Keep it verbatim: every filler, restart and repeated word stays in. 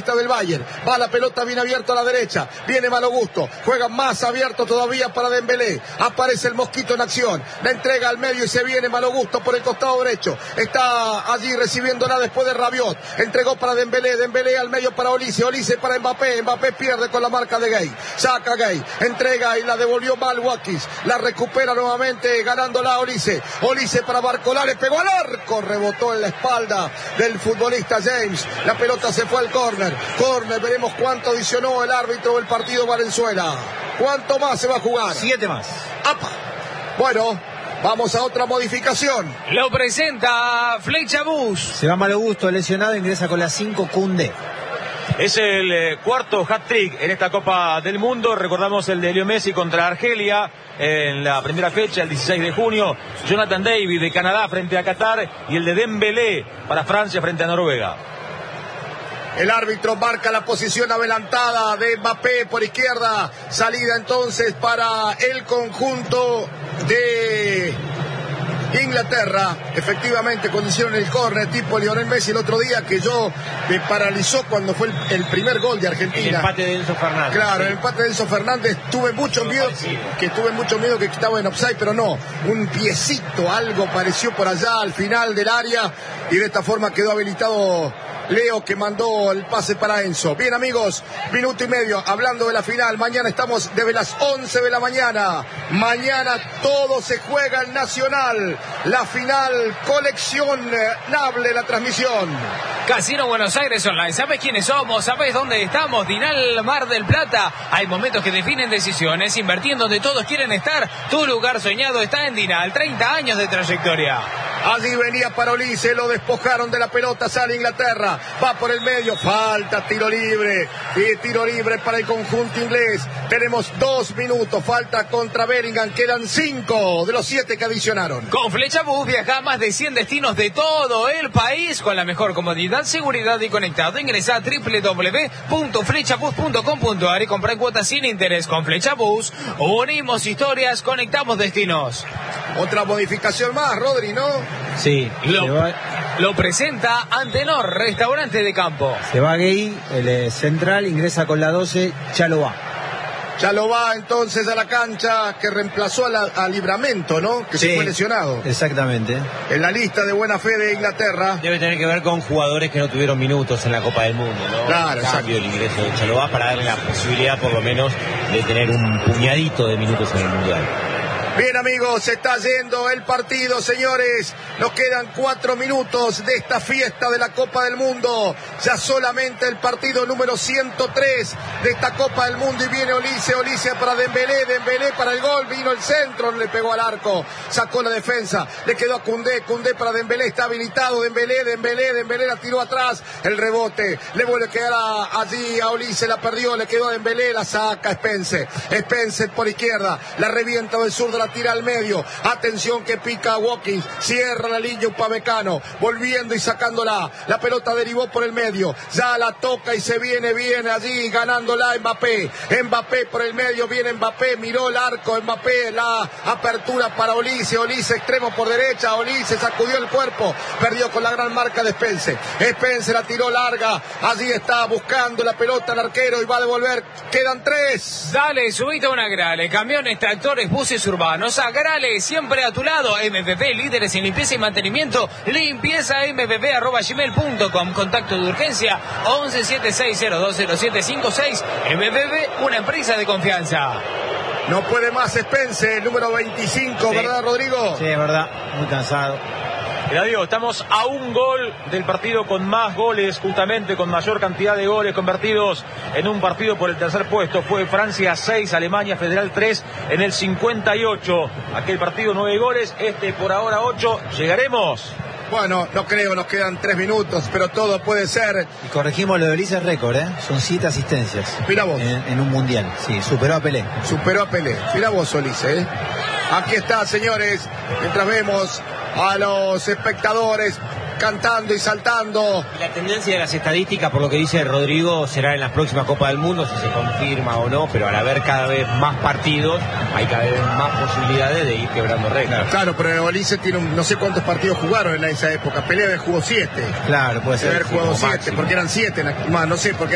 futbolista del Bayern. Va la pelota bien abierta a la derecha. Viene Malo Gusto. Juega más abierto todavía para Dembélé. Aparece el Mosquito en acción. La entrega al medio y se viene Malo Gusto por el costado derecho. Está allí recibiéndola después de Rabiot. Entregó para Dembélé. Dembélé al medio para Olise. Olise para Mbappé. Mbappé pierde con la marca de Gay. Saca Gay. Entrega y la devolvió mal Watkins. La recupera nuevamente ganándola Olise. Olise para Barcola. Le pegó al arco. Rebotó en la espalda del futbolista James. La pelota se fue al córner. Córner. Veremos cuánto adicionó el árbitro del partido Valenzuela. ¿Cuánto más se va a jugar? Siete más. ¡Apa! Bueno, vamos a otra modificación. Lo presenta Flecha Bus. Se va Malo Gusto, lesionado, ingresa con la cinco Koundé. Es el eh, cuarto hat-trick en esta Copa del Mundo. Recordamos el de Leo Messi contra Argelia en la primera fecha, el dieciséis de junio. Jonathan David de Canadá frente a Qatar y el de Dembélé para Francia frente a Noruega. El árbitro marca la posición adelantada de Mbappé por izquierda. Salida entonces para el conjunto de Inglaterra. Efectivamente, cuando hicieron el córner tipo Lionel Messi el otro día, que yo me paralizó cuando fue el, el primer gol de Argentina. El empate de Enzo Fernández. Claro, sí. El empate de Enzo Fernández. Tuve mucho miedo, que tuve mucho miedo que estaba en offside, pero no. Un piecito, algo pareció por allá al final del área y de esta forma quedó habilitado Leo, que mandó el pase para Enzo. Bien, amigos, minuto y medio hablando de la final. Mañana estamos desde las once de la mañana. Mañana todo se juega en Nacional. La final coleccionable, la transmisión. Casino Buenos Aires Online. ¿Sabes quiénes somos? ¿Sabes dónde estamos? Dinal Mar del Plata. Hay momentos que definen decisiones. Invertir donde todos quieren estar. Tu lugar soñado está en Dinal. treinta años de trayectoria. Allí venía para Olise, lo despojaron de la pelota, sale Inglaterra, va por el medio, falta, tiro libre, y tiro libre para el conjunto inglés. Tenemos dos minutos, falta contra Bellingham, quedan cinco de los siete que adicionaron. Con Flecha Bus viaja a más de cien destinos de todo el país con la mejor comodidad, seguridad y conectado. Ingresa a doble u doble u doble u punto flecha bus punto com punto a r y compra en cuotas sin interés. Con Flecha Bus unimos historias, conectamos destinos. Otra modificación más, Rodri, ¿no? Sí. Lo, va, lo presenta Antenor, restaurante de campo. se va Gay, el eh, central, ingresa con la doce Chalobah. Ya lo va entonces a la cancha, que reemplazó a, la, a Libramento, ¿no? Que Sí, se fue lesionado. Exactamente. En la lista de buena fe de Inglaterra. Debe tener que ver con jugadores que no tuvieron minutos en la Copa del Mundo, ¿no? Claro, En cambio, el ingreso de Chalobah para darle la posibilidad, por lo menos, de tener un puñadito de minutos en el Mundial. Bien, amigos, se está yendo el partido, señores. Nos quedan cuatro minutos de esta fiesta de la Copa del Mundo. Ya solamente el partido número ciento tres de esta Copa del Mundo. Y viene Olise, Olise para Dembélé, Dembélé para el gol. Vino el centro, le pegó al arco. Sacó la defensa, le quedó a Koundé, Koundé para Dembélé, está habilitado. Dembélé, Dembélé, Dembélé la tiró atrás. El rebote, le vuelve a quedar a, allí a Olise, la perdió, le quedó a Dembélé, la saca Spencer. Spencer por izquierda, la revienta del sur de la tira al medio. Atención que pica a Watkins, cierra la línea Upamecano, volviendo y sacándola. La pelota derivó por el medio, ya la toca y se viene bien allí ganándola Mbappé. Mbappé por el medio, viene Mbappé, miró el arco, Mbappé, la apertura para Olise, Olise extremo por derecha, Olise sacudió el cuerpo, perdió con la gran marca de Spencer. Spencer la tiró larga, allí está buscando la pelota el arquero y va a devolver. Quedan tres. Dale, subite a una Grale, camiones, tractores, buses urbanos. Grale, siempre a tu lado. M V P, líderes en limpieza y mantenimiento. Limpieza m v p arroba gmail punto com. Contacto de urgencia once setenta y seis cero dos cero siete cinco seis. M V P, una empresa de confianza. No puede más Spencer, número veinticinco, Sí. ¿verdad, Rodrigo? Sí, es verdad, muy cansado. Mira, Diego, estamos a un gol del partido con más goles, justamente con mayor cantidad de goles convertidos en un partido por el tercer puesto. Fue Francia seis, Alemania Federal tres en el cincuenta y ocho. Aquel partido nueve goles, este por ahora ocho. ¿Llegaremos? Bueno, no creo, nos quedan tres minutos, pero todo puede ser. Y corregimos lo de Olise, récord, ¿eh? Son siete asistencias. Mira vos. En, en un mundial, sí, superó a Pelé. Superó a Pelé. Mira vos, Olise, ¿eh? Aquí está, señores, mientras vemos a los espectadores cantando y saltando. La tendencia de las estadísticas, por lo que dice Rodrigo, será en la próxima Copa del Mundo, si se confirma o no, pero al haber cada vez más partidos, hay cada vez más posibilidades de ir quebrando récords. Claro, pero Olise tiene un, no sé cuántos partidos jugaron en esa época. Pelé jugó siete. Claro, puede Debe ser. haber jugado como siete, máximo. porque eran siete, más, no sé, porque